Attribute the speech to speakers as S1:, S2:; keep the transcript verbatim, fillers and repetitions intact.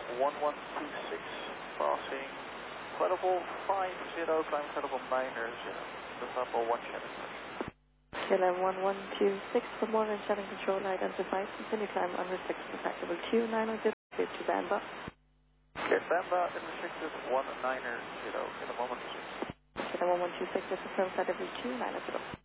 S1: one one two six, crossing credible five zero, climb credible niner zero. That's up all one Shannon.
S2: K L M one one two six, good morning, Shannon control identified, continue climb unrestricted, contactable two nine zero, to Bamba.
S1: Okay, Bamba, unrestricted one niner zero, in a moment.
S2: K L M one one two six, just confirm contactable two nine zero.